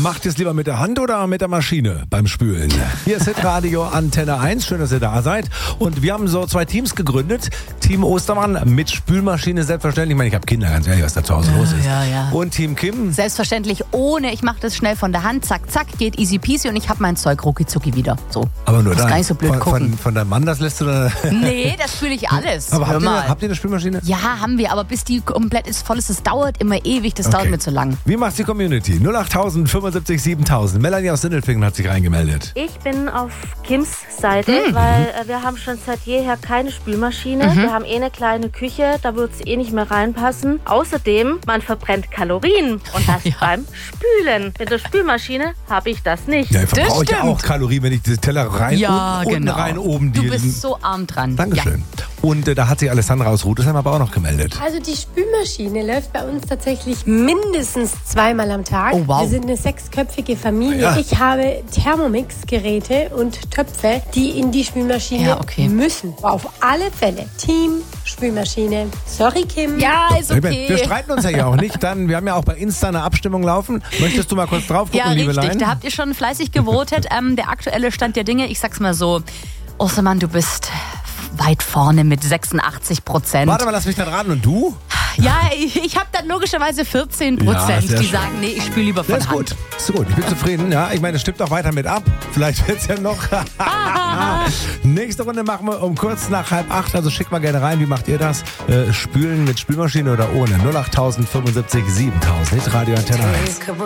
Macht ihr es lieber mit der Hand oder mit der Maschine beim Spülen? Hier ist Hitradio Antenne 1. Schön, dass ihr da seid. Und wir haben so 2 Teams gegründet. Team Ostermann mit Spülmaschine selbstverständlich. Ich meine, ich habe Kinder, ganz ehrlich, was da zu Hause los ist. Ja. Und Team Kim? Selbstverständlich ohne. Ich mache das schnell von der Hand. Zack, zack, geht easy peasy und ich habe mein Zeug rucki-zucki wieder. So. Aber nur das ist gar nicht so blöd gucken. Von deinem Mann, das lässt du da... Nee, das spüle ich alles. Aber habt ihr eine Spülmaschine? Ja, haben wir. Aber bis die komplett voll ist, das dauert immer ewig. Das dauert mir zu lang. Wie macht's die Community? 08000 75 7000. Melanie aus Sindelfingen hat sich reingemeldet. Ich bin auf Kims Seite, weil wir haben schon seit jeher keine Spülmaschine. Wir haben eine kleine Küche, da wird es nicht mehr reinpassen. Außerdem, man verbrennt Kalorien und das beim Spülen. Mit der Spülmaschine habe ich das nicht. Ja, ich verbrauche ja auch Kalorien, wenn ich die Teller rein unten rein oben. Du bist so arm dran. Dankeschön. Ja. Und da hat sich Alessandra aus Rudesheim aber auch noch gemeldet. Also die Spülmaschine läuft bei uns tatsächlich mindestens 2-mal am Tag. Oh, wow. Wir sind eine 6-köpfige Familie. Ja. Ich habe Thermomix-Geräte und Töpfe, die in die Spülmaschine müssen. Auf alle Fälle. Team Spülmaschine. Sorry, Kim. Ja, ist okay. Wir streiten uns ja hier auch nicht. Wir haben ja auch bei Insta eine Abstimmung laufen. Möchtest du mal kurz drauf gucken, liebe richtig. Lein? Da habt ihr schon fleißig gewotet. Der aktuelle Stand der Dinge, ich sag's mal so, Ostermann, du bist weit vorne mit 86%. Warte mal, lass mich dann raten. Und du? Ja, ich habe dann logischerweise 14%, die sagen, nee, ich spüle lieber von ist Hand. gut. Ist gut, ich bin zufrieden. Ja, ich meine, es stimmt auch weiter mit ab. Vielleicht wird's ja noch. Nächste Runde machen wir um kurz nach 7:30. Also schickt mal gerne rein. Wie macht ihr das? Spülen mit Spülmaschine oder ohne? 08000 75 7000. Hitradio Antenne 1.